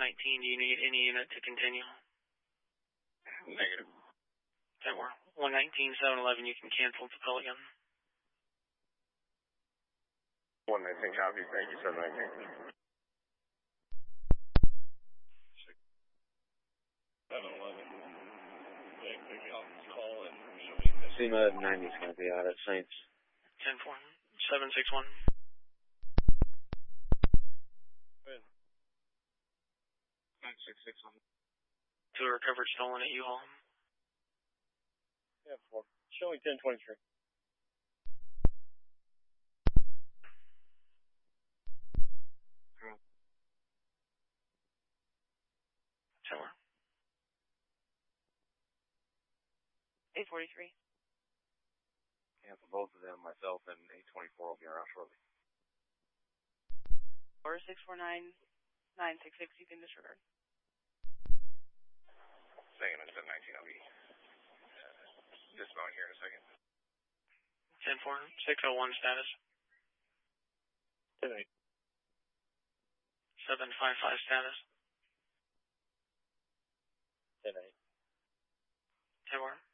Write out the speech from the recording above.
do you need any unit to continue? Negative. That were 119, 711, you can cancel to Pelican. 119 copy, thank you, 719. 711. Call and show me. SEMA 90 is going to be out at Saints. 10-4, 761. Good. 9661. Tour recovered stolen at U-Haul. Yeah, 4. Showing 1023. Tower. 843. Cancel both of them, myself and 824 will be around shortly. 649 966, you can disregard. Second and 719, I'll be dismount here in a second. 10-4, 601 status. 10-8. 755 status. 10-8. Tower.